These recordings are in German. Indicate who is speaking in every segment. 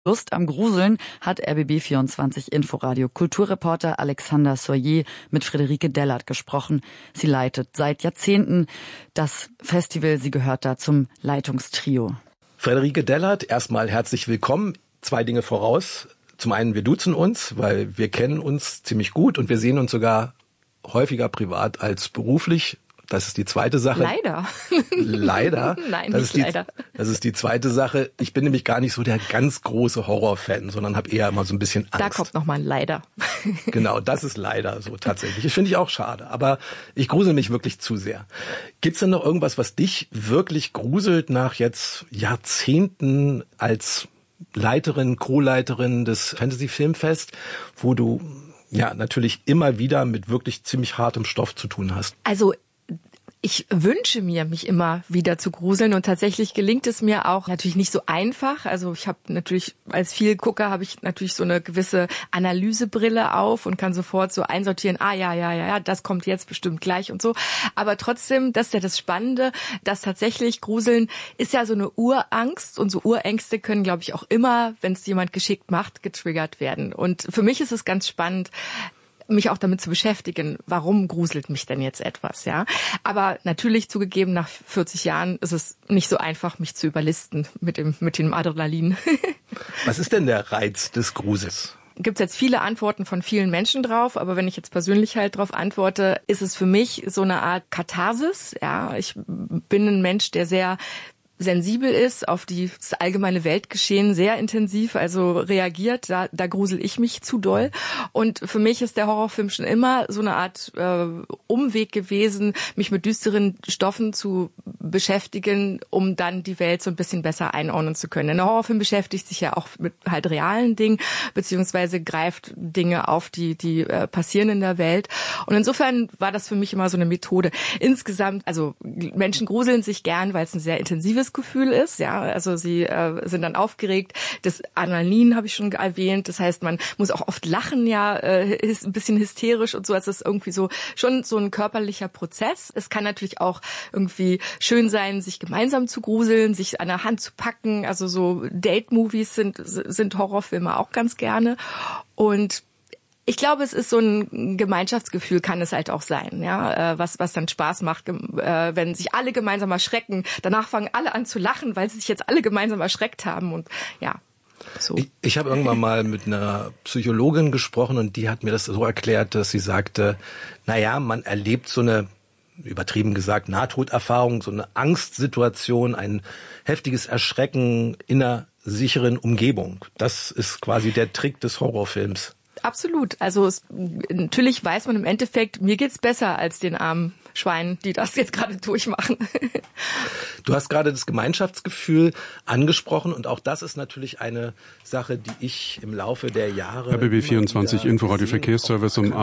Speaker 1: Lust am Gruseln hat RBB24 Inforadio Kulturreporter Alexander Soyer mit Friederike Dellert gesprochen. Sie leitet seit Jahrzehnten das Festival. Sie gehört da zum Leitungstrio.
Speaker 2: Friederike Dellert, erstmal herzlich willkommen. 2 Dinge voraus. Zum einen, wir duzen uns, weil wir kennen uns ziemlich gut und wir sehen uns sogar häufiger privat als beruflich. Das ist die zweite Sache.
Speaker 3: Leider.
Speaker 2: Leider?
Speaker 3: Nein, nicht leider.
Speaker 2: Das ist die zweite Sache. Ich bin nämlich gar nicht so der ganz große Horrorfan, sondern habe eher immer so ein bisschen Angst.
Speaker 3: Da kommt nochmal ein Leider.
Speaker 2: Genau, das ist leider so tatsächlich. Das finde ich auch schade, aber ich grusel mich wirklich zu sehr. Gibt's denn noch irgendwas, was dich wirklich gruselt nach jetzt Jahrzehnten als Leiterin, Co-Leiterin des Fantasy Filmfest, wo du ja natürlich immer wieder mit wirklich ziemlich hartem Stoff zu tun hast?
Speaker 3: Also ich wünsche mir, mich immer wieder zu gruseln und tatsächlich gelingt es mir auch natürlich nicht so einfach. Also ich habe natürlich, als Vielgucker habe ich natürlich so eine gewisse Analysebrille auf und kann sofort so einsortieren, ja, das kommt jetzt bestimmt gleich und so. Aber trotzdem, das ist ja das Spannende, dass tatsächlich Gruseln ist ja so eine Urangst und so Urängste können, glaube ich, auch immer, wenn es jemand geschickt macht, getriggert werden. Und für mich ist es ganz spannend, mich auch damit zu beschäftigen, warum gruselt mich denn jetzt etwas, ja? Aber natürlich zugegeben, nach 40 Jahren ist es nicht so einfach, mich zu überlisten mit dem Adrenalin.
Speaker 2: Was ist denn der Reiz des Grusels?
Speaker 3: Gibt es jetzt viele Antworten von vielen Menschen drauf, aber wenn ich jetzt persönlich halt drauf antworte, ist es für mich so eine Art Katharsis, ja? Ich bin ein Mensch, der sehr sensibel ist auf das allgemeine Weltgeschehen, sehr intensiv, also reagiert, da grusel ich mich zu doll. Und für mich ist der Horrorfilm schon immer so eine Art Umweg gewesen, mich mit düsteren Stoffen zu beschäftigen, um dann die Welt so ein bisschen besser einordnen zu können. Denn der Horrorfilm beschäftigt sich ja auch mit halt realen Dingen, beziehungsweise greift Dinge auf, die passieren in der Welt. Und insofern war das für mich immer so eine Methode. Insgesamt, also Menschen gruseln sich gern, weil es ein sehr intensives Gefühl ist, ja, also sie sind dann aufgeregt. Das Adrenalin habe ich schon erwähnt, das heißt, man muss auch oft lachen, ja, ist ein bisschen hysterisch und so, es ist irgendwie so schon so ein körperlicher Prozess. Es kann natürlich auch irgendwie schön sein, sich gemeinsam zu gruseln, sich an der Hand zu packen, also so Date-Movies sind Horrorfilme auch ganz gerne und ich glaube, es ist so ein Gemeinschaftsgefühl, kann es halt auch sein, ja, was dann Spaß macht, wenn sich alle gemeinsam erschrecken. Danach fangen alle an zu lachen, weil sie sich jetzt alle gemeinsam erschreckt haben und ja. So.
Speaker 2: Ich habe irgendwann mal mit einer Psychologin gesprochen und die hat mir das so erklärt, dass sie sagte, man erlebt so eine, übertrieben gesagt, Nahtoderfahrung, so eine Angstsituation, ein heftiges Erschrecken in einer sicheren Umgebung. Das ist quasi der Trick des Horrorfilms.
Speaker 3: Absolut. Also natürlich weiß man im Endeffekt, mir geht's besser als den armen Schweinen, die das jetzt gerade durchmachen.
Speaker 2: Du hast gerade das Gemeinschaftsgefühl angesprochen und auch das ist natürlich eine Sache, die ich im Laufe der Jahre...
Speaker 4: RBB24 Inforadio Verkehrsservice um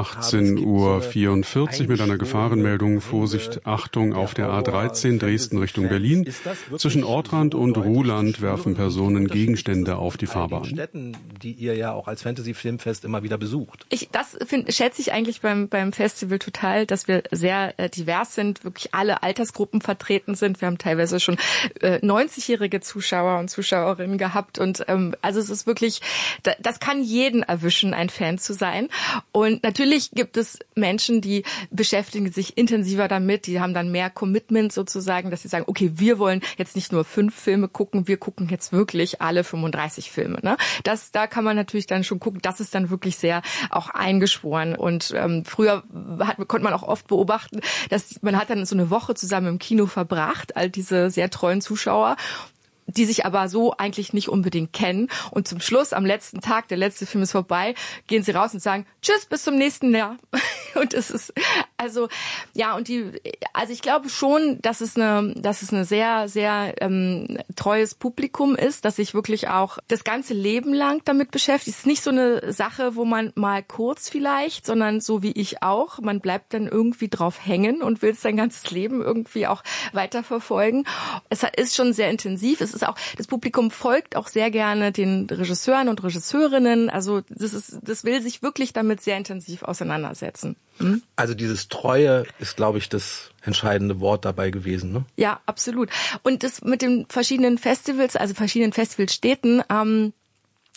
Speaker 4: 18:44 Uhr mit einer Gefahrenmeldung. Vorsicht, Achtung, auf der A13 Dresden Richtung Berlin. Zwischen Ortrand und Ruhland werfen Personen Gegenstände auf die Fahrbahn.
Speaker 2: Städten, die ihr ja auch als Fantasy-Filmfest immer wieder besucht.
Speaker 3: Das schätze ich eigentlich beim Festival total, dass wir sehr divers sind, wirklich alle Altersgruppen vertreten sind. Wir haben teilweise schon 90-jährige Zuschauer und Zuschauerinnen gehabt und also es ist wirklich, das kann jeden erwischen, ein Fan zu sein. Und natürlich gibt es Menschen, die beschäftigen sich intensiver damit, die haben dann mehr Commitment sozusagen, dass sie sagen, okay, wir wollen jetzt nicht nur 5 Filme gucken, wir gucken jetzt wirklich alle 35 Filme. Ne? Da kann man natürlich dann schon gucken, das ist dann wirklich sehr auch eingeschworen. Und früher konnte man auch oft beobachten, dass man hat dann so eine Woche zusammen im Kino verbracht, all diese sehr treuen Zuschauer, die sich aber so eigentlich nicht unbedingt kennen. Und zum Schluss, am letzten Tag, der letzte Film ist vorbei, gehen sie raus und sagen, tschüss, bis zum nächsten Jahr. Und es ist, also, ja, und also ich glaube schon, dass es eine sehr, sehr treues Publikum ist, dass sich wirklich auch das ganze Leben lang damit beschäftigt. Es ist nicht so eine Sache, wo man mal kurz vielleicht, sondern so wie ich auch, man bleibt dann irgendwie drauf hängen und will es sein ganzes Leben irgendwie auch weiterverfolgen. Es ist schon sehr intensiv. Es ist auch, das Publikum folgt auch sehr gerne den Regisseuren und Regisseurinnen. Also das will sich wirklich damit sehr intensiv auseinandersetzen.
Speaker 2: Also dieses Treue ist, glaube ich, das entscheidende Wort dabei gewesen, ne?
Speaker 3: Ja, absolut. Und das mit den verschiedenen Festivals, also verschiedenen Festivalstädten,